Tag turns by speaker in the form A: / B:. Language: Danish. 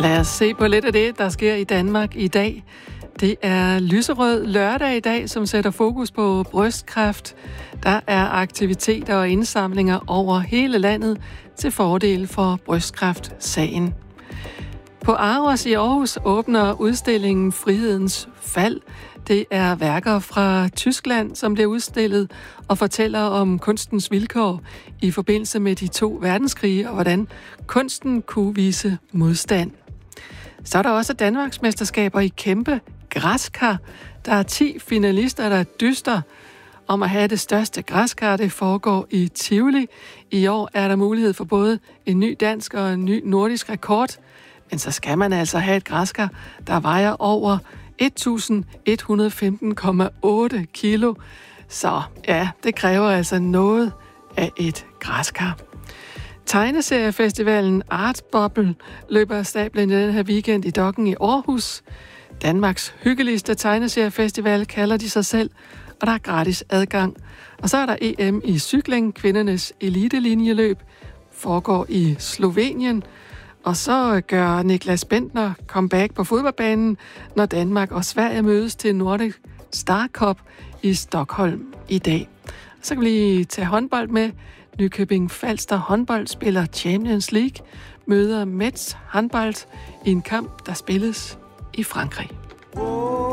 A: Lad os se på lidt af det, der sker i Danmark i dag. Det er lyserød lørdag i dag, som sætter fokus på brystkræft. Der er aktiviteter og indsamlinger over hele landet til fordel for brystkræftsagen. På Aros i Aarhus åbner udstillingen Frihedens Fald. Det er værker fra Tyskland, som bliver udstillet og fortæller om kunstens vilkår i forbindelse med de 2 verdenskrige og hvordan kunsten kunne vise modstand. Så er der også Danmarksmesterskaber i kæmpe græskar. Der er 10 finalister, der dyster om at have det største græskar. Det foregår i Tivoli. I år er der mulighed for både en ny dansk og en ny nordisk rekord. Men så skal man altså have et græskar, der vejer over 1115,8 kilo. Så ja, det kræver altså noget af et græskar. Tegneseriefestivalen Art Bubble løber af stablen i den her weekend i Dokken i Aarhus. Danmarks hyggeligste tegneseriefestival kalder de sig selv, og der er gratis adgang. Og så er der EM i cykling, kvindernes elitelinjeløb, foregår i Slovenien. Og så gør Niklas Bentner comeback på fodboldbanen, når Danmark og Sverige mødes til Nordic Star Cup i Stockholm i dag. Så kan vi lige tage håndbold med. Nykøbing Falster håndbold spiller Champions League, møder Metz håndbold i en kamp, der spilles i Frankrig.